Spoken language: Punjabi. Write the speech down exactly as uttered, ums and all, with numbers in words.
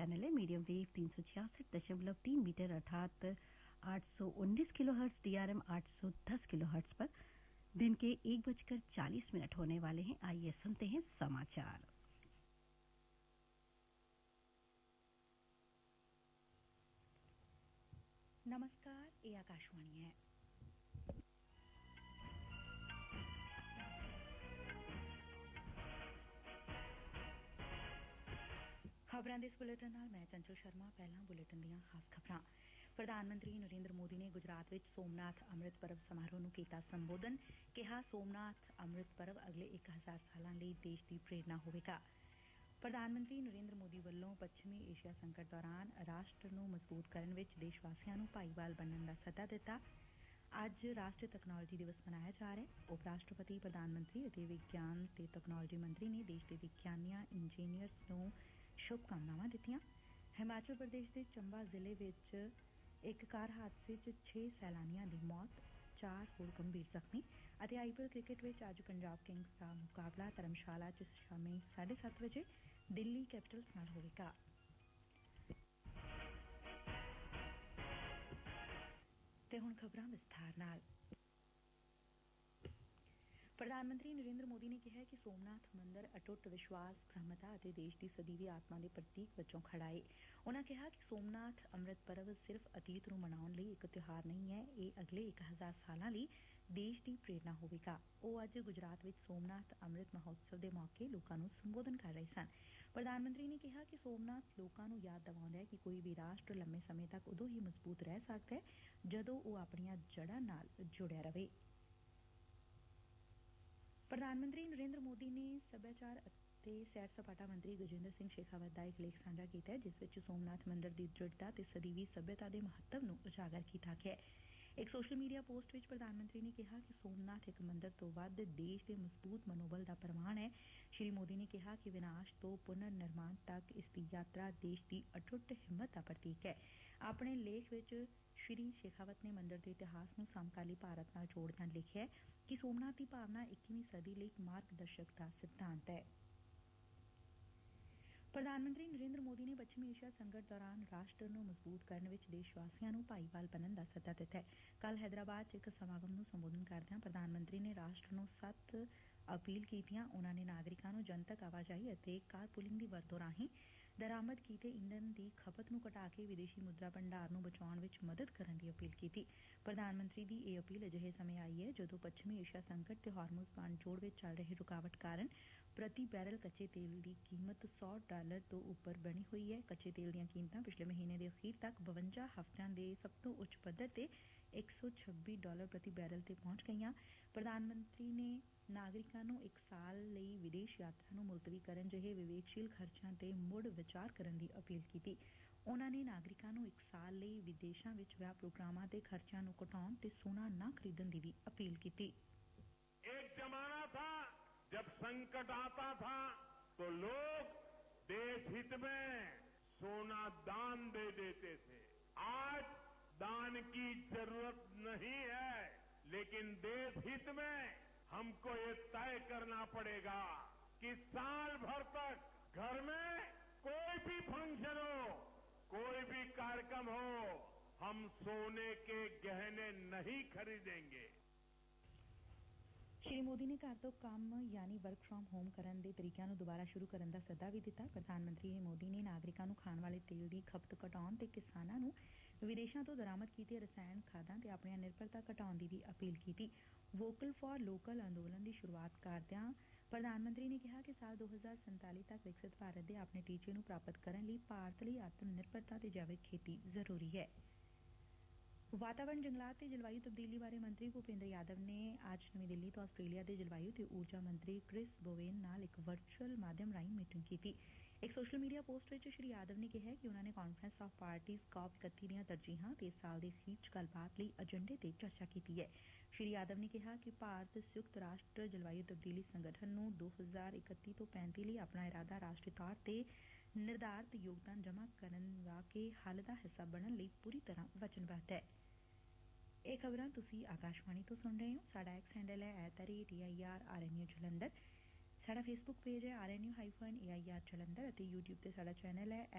चैनल है मीडियम वेव तीन सौ छियासठ दशमलव तीन मीटर अर्थात आठ सौ उन्नीस किलो हर्ट्ज डीआरएम आठ सौ दस किलो हर्ट्ज पर दिन के एक बजकर चालीस मिनट होने वाले हैं। आइए सुनते हैं समाचार। नमस्कार, ये आकाशवाणी है। खबरां दे इस बुलेटिन नाल मैं चंचल शर्मा। पहला बुलेटिन दीयां खास खबरां। प्रधान मंत्री नरेंद्र मोदी ने गुजरात विच सोमनाथ अमृत पर्व समारोह नूं कीता संबोधन। कहा सोमनाथ अमृत पर्व अगले एक हजार सालां लई देश दी प्रेरणा होवेगा। प्रधानमंत्री नरेंद्र मोदी ਵੱਲੋਂ पश्चिमी एशिया संकट दौरान राष्ट्र ਨੂੰ ਮਜ਼ਬੂਤ ਕਰਨ ਵਿੱਚ ਦੇਸ਼ਵਾਸੀਆਂ ਨੂੰ ਭਾਈਵਾਲ ਬਣਨ ਦਾ ਸੱਦਾ ਦਿੱਤਾ। ਅੱਜ ਰਾਸ਼ਟਰੀ ਤਕਨਾਲੋਜੀ ਦਿਵਸ ਮਨਾਇਆ ਜਾ ਰਿਹਾ ਹੈ। ਉਪ ਰਾਸ਼ਟਰਪਤੀ ਪ੍ਰਧਾਨ ਮੰਤਰੀ ਅਤੇ ਵਿਗਿਆਨ ਤੇ ਤਕਨਾਲੋਜੀ ਮੰਤਰੀ ਨੇ ਦੇਸ਼ ਦੇ ਵਿਗਿਆਨੀਆਂ ਇੰਜੀਨੀਅਰਸ ਨੂੰ ਸ਼ੁਭਕਾਮਨਾਵਾਂ ਦਿੱਤੀਆਂ। ਹਿਮਾਚਲ ਪ੍ਰਦੇਸ਼ ਦੇ ਚੰਬਾ ਜ਼ਿਲ੍ਹੇ ਵਿੱਚ ਇੱਕ ਕਾਰ ਹਾਦਸੇ 'ਚ ਛੇ ਸੈਲਾਨੀਆਂ ਦੀ ਮੌਤ, ਚਾਰ ਹੋਰ ਗੰਭੀਰ ਜ਼ਖਮੀ। ਅਤੇ ਆਈਪੀਐਲ ਕ੍ਰਿਕਟ ਵਿੱਚ ਅੱਜ ਪੰਜਾਬ ਕਿੰਗਸ ਦਾ ਮੁਕਾਬਲਾ ਧਰਮਸ਼ਾਲਾ 'ਚ ਸ਼ਾਮੀ ਸਾਢੇ ਸੱਤ ਵਜੇ ਦਿੱਲੀ ਕੈਪੀਟਲਸ ਨਾਲ ਹੋਵੇਗਾ। ਤੇ ਹੁਣ ਖਬਰਾਂ ਵਿਸਥਾਰ ਨਾਲ। ਪ੍ਰਧਾਨ ਮੰਤਰੀ ਨਰੇਂਦਰ ਮੋਦੀ ਨੇ ਕਿਹਾ ਕਿ ਸੋਮਨਾਥ ਮੰਦਰ ਅਟੁੱਟ ਵਿਸ਼ਵਾਸ, ਬ੍ਰਹਮਤਾ ਅਤੇ ਦੇਸ਼ ਦੀ ਸਦੀਵੀ ਆਤਮਾ ਦੇ ਪ੍ਰਤੀਕ ਵਜੋਂ ਖੜਾ ਏ। ਉਨਾਂ ਕਿਹਾ ਕਿ ਸੋਮਨਾਥ ਅੰਮ੍ਰਿਤ ਪਰਵ ਸਿਰਫ਼ ਅਤੀਤ ਨੂੰ ਮਨਾਉਣ ਲਈ ਇੱਕ ਤਿਉਹਾਰ ਨਹੀਂ ਹੈ, ਇਹ ਅਗਲੇ ਇੱਕ ਹਜ਼ਾਰ ਸਾਲਾਂ ਲਈ ਦੇਸ਼ ਦੀ ਪ੍ਰੇਰਣਾ ਹੋਵੇਗਾ। ਉਹ ਅੱਜ ਗੁਜਰਾਤ ਵਿੱਚ ਸੋਮਨਾਥ ਅੰਮ੍ਰਿਤ ਮਹੋਤਸਵ ਦੇ ਮੌਕੇ ਲੋਕਾਂ ਨੂੰ ਸੰਬੋਧਨ ਕਰ ਰਹੇ ਸਨ। ਪ੍ਰਧਾਨ ਮੰਤਰੀ ਨੇ ਕਿਹਾ ਕਿ ਸੋਮਨਾਥ ਲੋਕਾਂ ਨੂੰ ਯਾਦ ਦਿਵਾਉਂਦਾ ਹੈ ਕਿ ਕੋਈ ਵੀ ਰਾਸ਼ਟਰ ਲੰਮੇ ਸਮੇਂ ਤੱਕ ਉਦੋਂ ਹੀ ਮਜ਼ਬੂਤ ਰਹਿ ਸਕਦਾ ਹੈ ਜਦੋਂ ਉਹ ਆਪਣੀਆਂ ਜੜ੍ਹਾਂ ਨਾਲ ਜੁੜਿਆ ਰਹੇ। ਪ੍ਰਧਾਨ ਮੰਤਰੀ ਨਰੇਂਦਰ ਮੋਦੀ ਨੇ ਸੱਭਿਆਚਾਰ ਅਤੇ ਸੈਰ ਸਪਾਟਾ ਮੰਤਰੀ ਗਜੇਂਦਰ ਸਿੰਘ ਸ਼ੇਖਾਵਤ ਦਾ ਇੱਕ ਲੇਖ ਸਾਂਝਾ ਕੀਤਾ ਜਿਸ ਵਿੱਚ ਸੋਮਨਾਥ ਮੰਦਰ ਦੀ ਦ੍ਰਿੜਤਾ ਤੇ ਸਦੀਵੀ ਸੱਭਿਅਤਾ ਦੇ ਮਹੱਤਵ ਨੂੰ ਉਜਾਗਰ ਕੀਤਾ ਗਿਆ। ਇੱਕ ਸੋਸ਼ਲ ਮੀਡੀਆ ਪੋਸਟ ਵਿੱਚ ਪ੍ਰਧਾਨ ਮੰਤਰੀ ਨੇ ਕਿਹਾ ਕਿ ਸੋਮਨਾਥ ਇੱਕ ਮੰਦਰ ਤੋਂ ਵੱਧ ਦੇਸ਼ ਦੇ ਮਜ਼ਬੂਤ ਮਨੋਬਲ ਦਾ ਪ੍ਰਮਾਣ ਹੈ। ਸ਼੍ਰੀ ਮੋਦੀ ਨੇ ਕਿਹਾ ਕਿ ਵਿਨਾਸ਼ ਤੋਂ ਪੁਨਰ ਨਿਰਮਾਣ ਤੱਕ ਇਸ ਦੀ ਯਾਤਰਾ ਦੇਸ਼ ਦੀ ਅਟੁੱਟ ਹਿੰਮਤ ਦਾ ਪ੍ਰਤੀਕ ਹੈ। ਆਪਣੇ ਲੇਖ ਵਿੱਚ ਸ਼੍ਰੀ ਸ਼ੇਖਾਵਤ ਨੇ ਮੰਦਰ ਦੇ ਇਤਿਹਾਸ ਨੂੰ ਸਮਕਾਲੀ ਭਾਰਤ ਨਾਲ ਜੋੜਦਿਆਂ ਲਿਖਿਆ ਕਿ ਸੋਮਨਾਥ ਦੀ ਭਾਵਨਾ ਇੱਕੀਵੀਂ ਸਦੀ ਲਈ ਇੱਕ ਮਾਰਗ ਦਰਸ਼ਕ ਦਾ ਸਿਧਾਂਤ ਹੈ। ਪ੍ਰਧਾਨ ਮੰਤਰੀ ਨਰੇਂਦਰ ਮੋਦੀ ਨੇ ਪੱਛਮੀ ਏਸ਼ੀਆ ਸੰਕਟ ਦੌਰਾਨ ਰਾਸ਼ਟਰ ਨੂੰ ਮਜ਼ਬੂਤ ਕਰਨ ਵਿੱਚ ਦੇਸ਼ਵਾਸੀਆਂ ਨੂੰ ਭਾਈਵਾਲ ਬਣਨ ਦਾ ਸੱਦਾ ਦਿੱਤਾ। ਕੱਲ੍ਹ ਹੈਦਰਾਬਾਦ 'ਚ ਇੱਕ ਸਮਾਗਮ ਨੂੰ ਸੰਬੋਧਨ ਕਰਦਿਆਂ ਪ੍ਰਧਾਨ ਮੰਤਰੀ ਨੇ ਰਾਸ਼ਟਰ ਨੂੰ ਸੱਤ ਅਪੀਲ ਕੀਤੀਆਂ। ਉਨਾਂ ਨੇ ਨਾਗਰਿਕਾਂ ਨੂੰ ਜਨਤਕ ਆਵਾਜਾਈ ਅਤੇ ਕਾਰ ਪੂਲਿੰਗ ਦੀ ਵਰਤੋਂ ਰਾਹੀਂ ਦਰਾਮਦ ਕੀਤੇ ਈਂਧਨ ਦੀ ਖਪਤ ਨੂੰ ਘਟਾ ਕੇ ਵਿਦੇਸ਼ੀ ਮੁਦਰਾ ਭੰਡਾਰ ਨੂੰ ਬਚਾਉਣ ਵਿੱਚ ਮਦਦ ਕਰਨ ਦੀ ਅਪੀਲ ਕੀਤੀ। ਪ੍ਰਧਾਨ ਮੰਤਰੀ ਦੀ ਇਹ ਅਪੀਲ ਅਜਿਹੇ ਸਮੇਂ ਆਈ ਹੈ ਜਦੋਂ ਪੱਛਮੀ ਏਸ਼ੀਆ ਸੰਕਟ ਤੇ ਹਾਰਮੁਜ਼ ਬਾਂਡਜੋੜ ਵਿੱਚ ਚੱਲ ਰਹੇ ਰੁਕਾਵਟ ਕਾਰਨ ਪ੍ਰਤੀ ਬੈਰਲ ਕੱਚੇ ਤੇਲ ਦੀ ਕੀਮਤ ਸੌ ਡਾਲਰ ਤੋਂ ਉੱਪਰ ਬਣੀ ਹੋਈ ਹੈ। ਕੱਚੇ ਤੇਲ ਦੀਆਂ ਕੀਮਤਾਂ ਪਿਛਲੇ ਮਹੀਨੇ ਦੇ ਅਖੀਰ ਤੱਕ ਬਵੰਜਾ ਹਫ਼ਤਿਆਂ ਦੇ ਸਭ ਤੋਂ ਉੱਚ ਪੱਧਰ ਤੇ ਇੱਕ ਸੌ ਛੱਬੀ ਡਾਲਰ ਪ੍ਰਤੀ ਬੈਰਲ ਤੇ ਪਹੁੰਚ ਗਈਆਂ। ਪ੍ਰਧਾਨ ਮੰਤਰੀ ਨੇ ਨਾਗਰਿਕਾਂ ਨੂੰ ਇੱਕ ਸਾਲ ਲਈ ਵਿਦੇਸ਼ ਯਾਤਰਾ ਨੂੰ ਮੁਲਤਵੀ ਕਰਨ ਜਿਹੇ ਵਿਵੇਕਸ਼ੀਲ ਖਰਚਿਆਂ ਤੇ ਮੁੜ ਵਿਚਾਰ ਕਰਨ ਦੀ ਅਪੀਲ ਕੀਤੀ। ਉਨਾਂ ਨੇ ਨਾਗਰਿਕਾਂ ਨੂੰ ਇੱਕ ਸਾਲ ਲਈ ਵਿਦੇਸ਼ਾਂ ਵਿੱਚ ਵਿਆਹ ਪ੍ਰੋਗਰਾਮਾਂ ਦੇ ਖਰਚਿਆਂ ਨੂੰ ਘਟਾਉਣ ਤੇ ਸੋਨਾ ਨਾ ਖਰੀਦਣ ਦੀ ਵੀ ਅਪੀਲ ਕੀਤੀ। एक जमाना था जब संकट आता था तो लोग देश हित में सोना दान दे देते थे। आज दान की जरूरत नहीं है, लेकिन देश हित में हमको ये तय करना पड़ेगा कि साल भर तक घर में कोई भी फंक्शन हो, कोई भी कार्यक्रम हो, हम सोने के गहने नहीं खरीदेंगे। ਸ਼੍ਰੀ ਮੋਦੀ ਨੇ ਘਰ ਤੋਂ ਕੰਮ ਯਾਨੀ ਵਰਕ ਫਰਮ ਹੋਮ ਕਰਨ ਦੇ ਤਰੀਕਿਆਂ ਨੂੰ ਦੁਬਾਰਾ ਸ਼ੁਰੂ ਕਰਨ ਦਾ ਸੱਦਾ ਵੀ ਦਿੱਤਾ। ਪ੍ਰਧਾਨ ਮੰਤਰੀ ਮੋਦੀ ਨੇ ਨਾਗਰਿਕਾਂ ਨੂੰ ਖਾਣ ਵਾਲੇ ਤੇਲ ਦੀ ਖਪਤ ਘਟਾਉਣ ਤੇ ਕਿਸਾਨਾਂ ਨੂੰ ਵਿਦੇਸ਼ਾਂ ਤੋਂ ਦਰਾਮਦ ਕੀਤੇ ਰਸਾਇਣ ਖਾਦਾਂ ਤੇ ਆਪਣੀਆਂ ਨਿਰਭਰਤਾ ਘਟਾਉਣ ਦੀ ਵੀ ਅਪੀਲ ਕੀਤੀ। ਵੋਕਲ ਫਾਰ ਲੋਕਲ ਅੰਦੋਲਨ ਦੀ ਸ਼ੁਰੂਆਤ ਕਰਦਿਆਂ ਪ੍ਰਧਾਨ ਮੰਤਰੀ ਨੇ ਕਿਹਾ ਕਿ ਸਾਲ ਦੋ ਹਜ਼ਾਰ ਸੰਤਾਲੀ ਤੱਕ ਵਿਕਸਿਤ ਭਾਰਤ ਦੇ ਆਪਣੇ ਟੀਚੇ ਨੂੰ ਪ੍ਰਾਪਤ ਕਰਨ ਲਈ ਭਾਰਤ ਲਈ ਆਤਮ ਨਿਰਭਰਤਾ ਤੇ ਜੈਵਿਕ ਖੇਤੀ ਜ਼ਰੂਰੀ ਹੈ। ਵਾਤਾਵਰਣ, ਜੰਗਲਾਤ ਤੇ ਜਲਵਾਯੂ ਤਬਦੀਲੀ ਬਾਰੇ ਮੰਤਰੀ ਭੁਪੇਂਦਰ ਯਾਦਵ ਨੇ ਅੱਜ ਨਵੀਂ ਦਿੱਲੀ ਤੋਂ ਆਸਟ੍ਰੇਲੀਆ ਦੇ ਜਲਵਾਯੂ ਤੇ ਊਰਜਾ ਮੰਤਰੀ ਕ੍ਰਿਸ ਬੋਵੇਨ ਨਾਲ ਇੱਕ ਵਰਚੁਅਲ ਮਾਧਿਅਮ ਰਾਹੀਂ ਮੀਟਿੰਗ ਕੀਤੀ। ਇੱਕ ਸੋਸ਼ਲ ਮੀਡੀਆ ਪੋਸਟ ਵਿੱਚ ਸ਼੍ਰੀ ਯਾਦਵ ਨੇ ਕਿਹਾ ਕਿ ਉਨਾਂ ਨੇ ਕਾਨਫਰੰਸ ਆਫ ਪਾਰਟੀਜ਼ ਕਾਪ ਇਕੱਤੀ ਦੀਆਂ ਤਰਜੀਹਾਂ ਤੇ ਇਸ ਸਾਲ ਦੇ ਅਖੀਰ 'ਚ ਗੱਲਬਾਤ ਲਈ ਏਜੰਡੇ ਤੇ ਚਰਚਾ ਕੀਤੀ ਹੈ। ਸ਼੍ਰੀ ਯਾਦਵ ਨੇ ਕਿਹਾ ਕਿ ਭਾਰਤ ਸੰਯੁਕਤ ਰਾਸ਼ਟਰ ਜਲਵਾਯੂ ਤਬਦੀਲੀ ਸੰਗਠਨ ਨੂੰ ਦੋ ਹਜ਼ਾਰ ਇਕੱਤੀ ਤੋਂ ਪੈਂਤੀ ਲਈ ਆਪਣਾ ਇਰਾਦਾ ਰਾਸ਼ਟਰੀ ਤੌਰ ਤੇ ਨਿਰਧਾਰਿਤ ਯੋਗਦਾਨ ਜਮ੍ਹਾਂ ਕਰਵਾ ਕੇ ਹੱਲ ਦਾ ਹਿੱਸਾ ਬਣਨ ਲਈ ਪੂਰੀ ਤਰ੍ਹਾਂ ਵਚਨਬੱਧ ਹੈ। ਇਹ ਖਬਰਾਂ ਤੁਸੀਂ ਆਕਾਸ਼ਵਾਣੀ ਤੋਂ ਸੁਣ ਰਹੇ ਹੋ। ਸਾਡਾ ਐਕਸ ਹੈਂਡਲ ਹੈ at the rate A I R R N U Jalandhar. ਸਾਡਾ ਫੇਸਬੁੱਕ ਪੇਜ ਹੈ R N U hyphen A I R Jalandhar ਅਤੇ ਯੂਟਿਊਬ ਤੇ ਸਾਡਾ ਚੈਨਲ ਹੈ